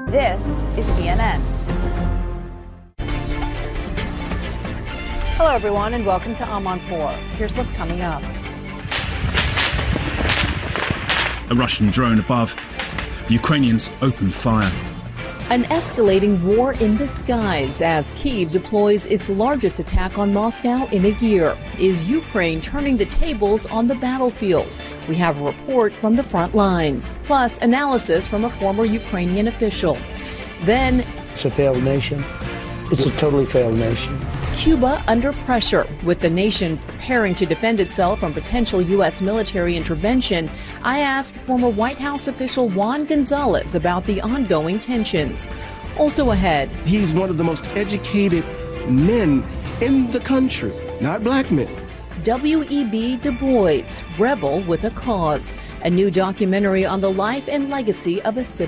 This is CNN. Hello, everyone, and welcome to On 4. Here's what's coming up. A Russian drone above. The Ukrainians opened fire. An escalating war in the skies as Kyiv deploys its largest attack on Moscow in a year. Is Ukraine turning the tables on the battlefield? We have a report from the front lines, plus analysis from a former Ukrainian official. Then, it's a failed nation. It's a totally failed nation. Cuba under pressure, with the nation preparing to defend itself from potential U.S. military intervention. I asked former White House official Juan Gonzalez about the ongoing tensions. Also ahead, he's one of the most educated men in the country, not black men. W.E.B. Du Bois, rebel with a cause. A new documentary on the life and legacy of a civil